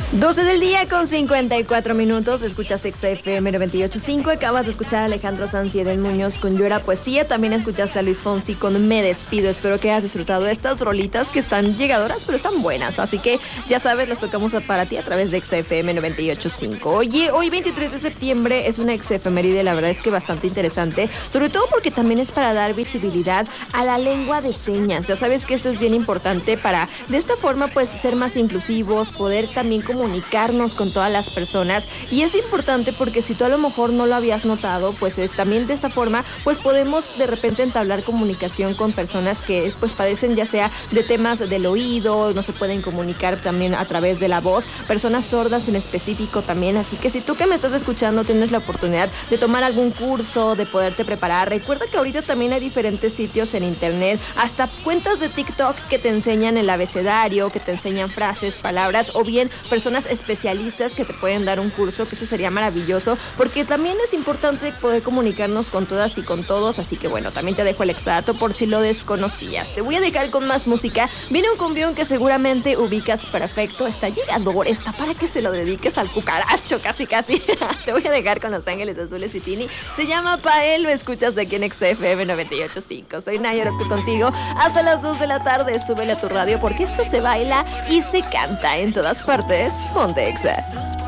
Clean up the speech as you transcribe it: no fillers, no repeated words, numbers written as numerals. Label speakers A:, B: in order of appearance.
A: 12 del día con 54 minutos, escuchas XFM 98.5, acabas de escuchar a Alejandro Sanz y Edel Muñoz con Yo Era Poesía, también escuchaste a Luis Fonsi con Me Despido. Espero que hayas disfrutado de estas rolitas que están llegadoras, pero están buenas, así que ya sabes, las tocamos para ti a través de XFM 98.5. Oye, hoy 23 de septiembre es una exefeméride, la verdad es que bastante interesante, sobre todo porque también es para dar visibilidad a la lengua de señas. Ya sabes que esto es bien importante para, de esta forma, pues ser más inclusivos, poder también comunicarnos con todas las personas, y es importante porque si tú a lo mejor no lo habías notado, pues también de esta forma pues podemos de repente entablar comunicación con personas que pues padecen ya sea de temas del oído, no se pueden comunicar también a través de la voz, personas sordas en específico también. Así que si tú que me estás escuchando tienes la oportunidad de tomar algún curso, de poderte preparar, recuerda que ahorita también hay diferentes sitios en internet, hasta cuentas de TikTok que te enseñan el abecedario, que te enseñan frases, palabras, o bien personas especialistas que te pueden dar un curso, que esto sería maravilloso, porque también es importante poder comunicarnos con todas y con todos. Así que bueno, también te dejo el extracto por si lo desconocías. Te voy a dejar con más música. Viene un cumbión que seguramente ubicas perfecto, está llegador, está para que se lo dediques al cucaracho, casi. Te voy a dejar con Los Ángeles Azules y Tini, se llama Pael, lo escuchas de aquí en XFM 98.5. Soy Naya Orozco contigo hasta las 2 de la tarde. Súbele a tu radio porque esto se baila y se canta en todas partes. Ponte Exa.